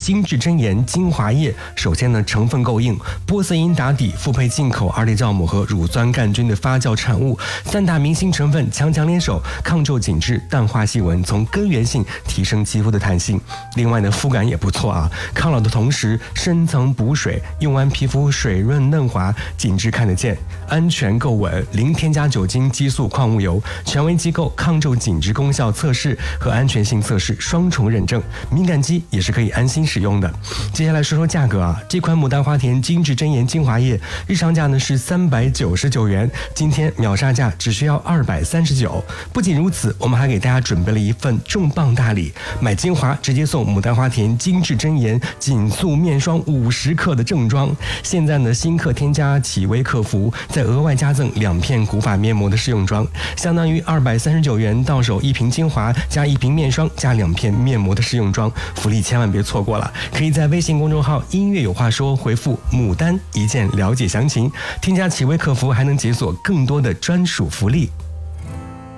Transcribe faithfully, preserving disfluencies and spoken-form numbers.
精致真颜精华液。首先呢，成分够硬，玻色因打底，复配进口阿尔酵母和乳酸杆菌的发酵产物，三大明星成分强强联手，抗皱紧致，淡化细纹，从根源性提升肌肤的弹性。另外呢，肤感也不错啊，抗老的同时深层补水，用完皮肤水润嫩滑，紧致看得见，安全够稳，零添加酒精、激素、矿物油，权威机构抗皱紧致功效测试和安全性测试双重认证，敏感肌也是可以安心使用的。接下来说说价格啊，这款牡丹花田精致真颜精华液日常价呢是三百九十九元，今天秒杀价只需要二百三十九。不仅如此，我们还给大家准备了一份重磅大礼，买精华直接送牡丹花田精致真颜紧塑面霜五十克的正装。现在呢，新客添加企微客服，再额外加赠两片古法面膜的试用装，相当于二百三十九元到手一瓶精华加一瓶面霜加两片面膜的试用装，福利千万别错过了。可以在微信公众号音乐有话说回复牡丹一键了解详情，添加企微客服还能解锁更多的专属福利。